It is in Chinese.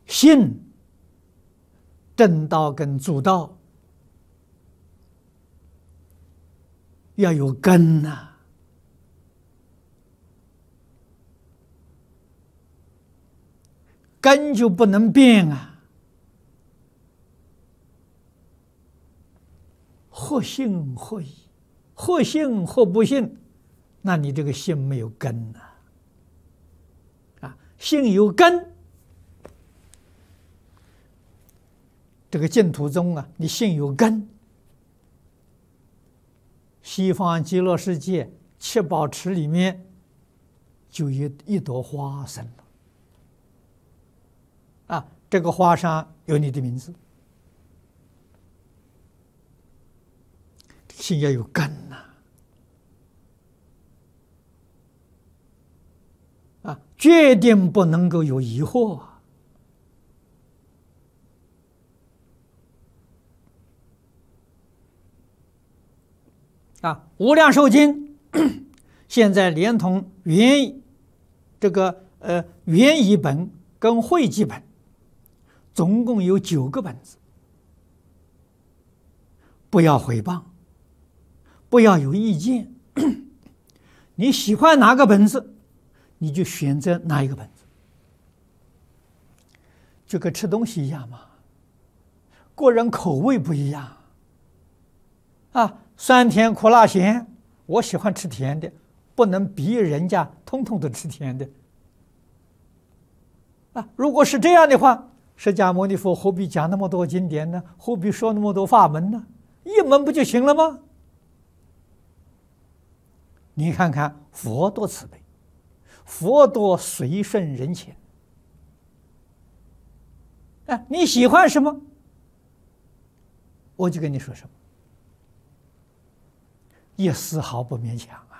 信正道跟主道要有根呐、根就不能变啊，或信或疑，或信或不信，那你这个信没有根呐、信有根，这个净土宗啊，你信有根，西方极乐世界七宝池里面就有一朵花生了。这个花上有你的名字，心要有根呐！决定不能够有疑惑无量寿经现在连同原译本跟汇集本，总共有9个本子。不要诽谤，不要有意见，你喜欢哪个本子，你就选择哪一个本子。就跟吃东西一样嘛，个人口味不一样酸甜苦辣咸，我喜欢吃甜的，不能逼人家通通都吃甜的如果是这样的话，释迦牟尼佛何必讲那么多经典呢？何必说那么多法门呢？一门不就行了吗？你看看佛多慈悲，佛多随顺人情你喜欢什么，我就跟你说什么，一丝毫不勉强